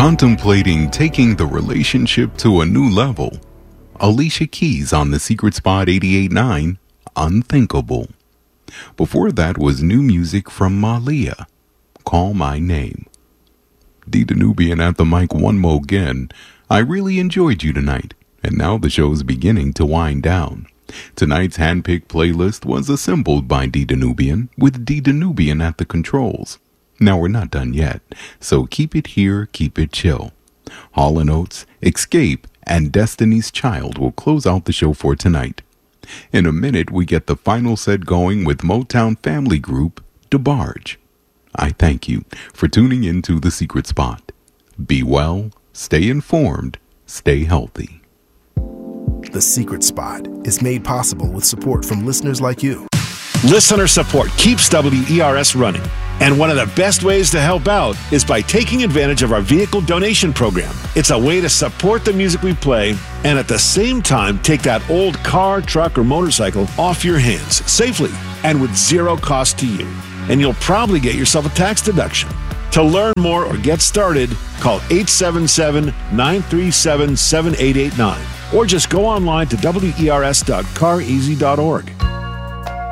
Contemplating taking the relationship to a new level. Alicia Keys on The Secret Spot 88.9, Unthinkable. Before that was new music from Malia, Call My Name. D Danubian at the mic one more again. I really enjoyed you tonight, and now the show's beginning to wind down. Tonight's handpicked playlist was assembled by D Danubian, with D Danubian at the controls. Now we're not done yet, so keep it here, keep it chill. Hall & Oates, Escape, and Destiny's Child will close out the show for tonight. In a minute, we get the final set going with Motown family group, DeBarge. I thank you for tuning into The Secret Spot. Be well, stay informed, stay healthy. The Secret Spot is made possible with support from listeners like you. Listener support keeps WERS running. And one of the best ways to help out is by taking advantage of our vehicle donation program. It's a way to support the music we play and at the same time take that old car, truck, or motorcycle off your hands safely and with zero cost to you. And you'll probably get yourself a tax deduction. To learn more or get started, call 877-937-7889 or just go online to wers.careasy.org.